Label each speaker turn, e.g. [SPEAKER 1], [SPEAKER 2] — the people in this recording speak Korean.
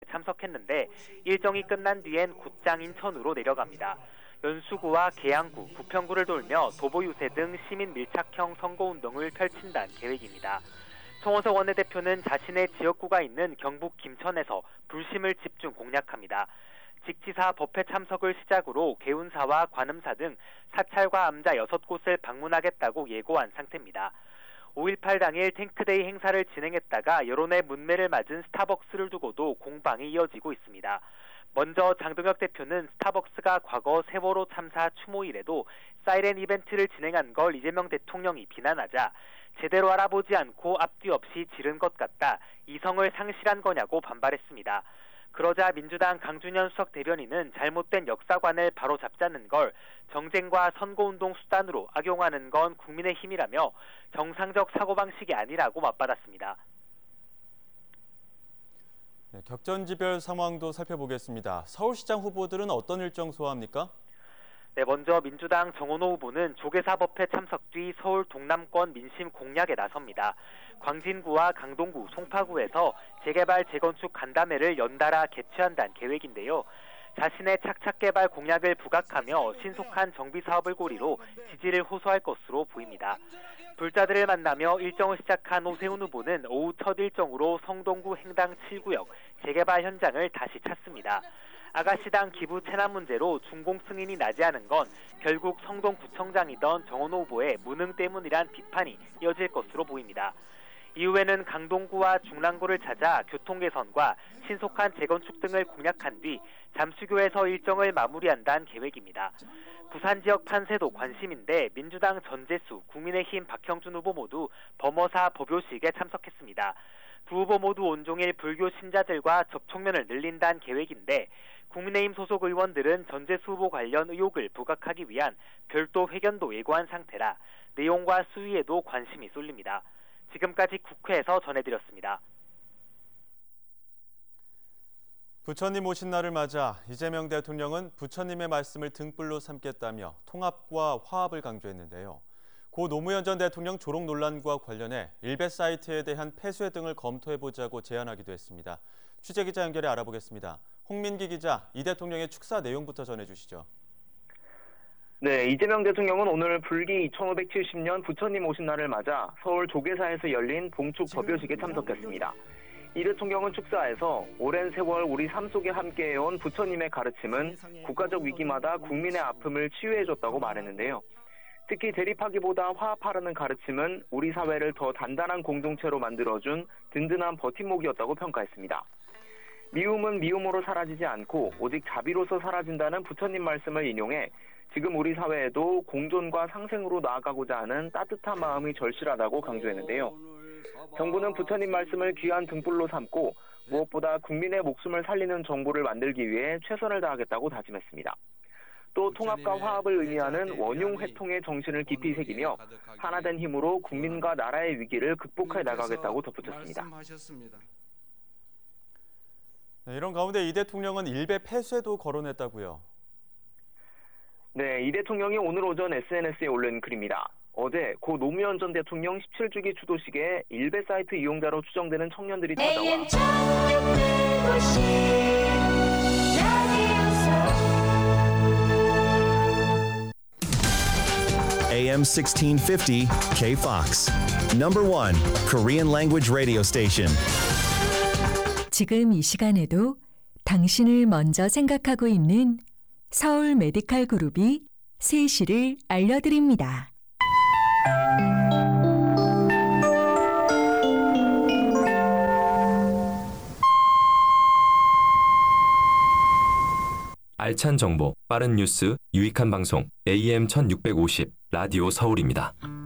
[SPEAKER 1] 참석했는데 일정이 끝난 뒤엔 곧장 인천으로 내려갑니다. 연수구와 계양구, 부평구를 돌며 도보유세 등 시민 밀착형 선거운동을 펼친다는 계획입니다. 송원석 원내대표는 자신의 지역구가 있는 경북 김천에서 불심을 집중 공략합니다. 직지사 법회 참석을 시작으로 개운사와 관음사 등 사찰과 암자 6곳을 방문하겠다고 예고한 상태입니다. 5.18 당일 탱크데이 행사를 진행했다가 여론의 문매를 맞은 스타벅스를 두고도 공방이 이어지고 있습니다. 먼저 장동혁 대표는 스타벅스가 과거 세월호 참사 추모일에도 사이렌 이벤트를 진행한 걸 이재명 대통령이 비난하자 제대로 알아보지 않고 앞뒤 없이 지른 것 같다, 이성을 상실한 거냐고 반발했습니다. 그러자 민주당 강준현 수석 대변인은 잘못된 역사관을 바로잡자는 걸 정쟁과 선거운동 수단으로 악용하는 건 국민의힘이라며 정상적 사고방식이 아니라고 맞받았습니다.
[SPEAKER 2] 네, 격전지별 상황도 살펴보겠습니다. 서울시장 후보들은 어떤 일정 소화합니까?
[SPEAKER 1] 네, 먼저 민주당 정원호 후보는 조계사 법회 참석 뒤 서울 동남권 민심 공략에 나섭니다. 광진구와 강동구, 송파구에서 재개발, 재건축 간담회를 연달아 개최한다는 계획인데요. 자신의 착착개발 공약을 부각하며 신속한 정비사업을 고리로 지지를 호소할 것으로 보입니다. 불자들을 만나며 일정을 시작한 오세훈 후보는 오후 첫 일정으로 성동구 행당 7구역 재개발 현장을 다시 찾습니다. 아가씨당 기부 체납 문제로 준공 승인이 나지 않은 건 결국 성동구청장이던 정원호 후보의 무능 때문이란 비판이 이어질 것으로 보입니다. 이후에는 강동구와 중랑구를 찾아 교통 개선과 신속한 재건축 등을 공약한 뒤 잠수교에서 일정을 마무리한다는 계획입니다. 부산 지역 판세도 관심인데 민주당 전재수, 국민의힘 박형준 후보 모두 범어사 법요식에 참석했습니다. 두 후보 모두 온종일 불교 신자들과 접촉면을 늘린다는 계획인데 국민의힘 소속 의원들은 전재수 후보 관련 의혹을 부각하기 위한 별도 회견도 예고한 상태라 내용과 수위에도 관심이 쏠립니다. 지금까지 국회에서 전해드렸습니다.
[SPEAKER 2] 부처님 오신 날을 맞아 이재명 대통령은 부처님의 말씀을 등불로 삼겠다며 통합과 화합을 강조했는데요. 고 노무현 전 대통령 조롱 논란과 관련해 일베 사이트에 대한 폐쇄 등을 검토해보자고 제안하기도 했습니다. 취재기자 연결해 알아보겠습니다. 홍민기 기자, 이 대통령의 축사 내용부터 전해주시죠.
[SPEAKER 3] 네, 이재명 대통령은 오늘 불기 2570년 부처님 오신 날을 맞아 서울 조계사에서 열린 봉축 법요식에 참석했습니다. 이 대통령은 축사에서 오랜 세월 우리 삶 속에 함께해온 부처님의 가르침은 국가적 위기마다 국민의 아픔을 치유해줬다고 말했는데요. 특히 대립하기보다 화합하라는 가르침은 우리 사회를 더 단단한 공동체로 만들어준 든든한 버팀목이었다고 평가했습니다. 미움은 미움으로 사라지지 않고 오직 자비로서 사라진다는 부처님 말씀을 인용해 지금 우리 사회에도 공존과 상생으로 나아가고자 하는 따뜻한 마음이 절실하다고 강조했는데요. 정부는 부처님 말씀을 귀한 등불로 삼고 무엇보다 국민의 목숨을 살리는 정부를 만들기 위해 최선을 다하겠다고 다짐했습니다. 또 통합과 화합을 의미하는 원흉회통의 정신을 깊이 새기며 하나된 힘으로 국민과 나라의 위기를 극복해 나가겠다고 덧붙였습니다.
[SPEAKER 2] 네, 이런 가운데 이 대통령은 일베 폐쇄도 거론했다고요.
[SPEAKER 3] 네, 이 대통령이 오늘 오전 SNS에 올린 글입니다. 어제 고 노무현 전 대통령 17주기 추도식에 일베 사이트 이용자로 추정되는 청년들이 찾아와
[SPEAKER 4] AM 1650 KFOX, number one Korean language radio station.
[SPEAKER 5] 지금 이 시간에도 당신을 먼저 생각하고 있는 서울 메디칼 그룹이 3시를 알려드립니다.
[SPEAKER 6] 알찬 정보, 빠른 뉴스, 유익한 방송 AM 1650 라디오 서울입니다.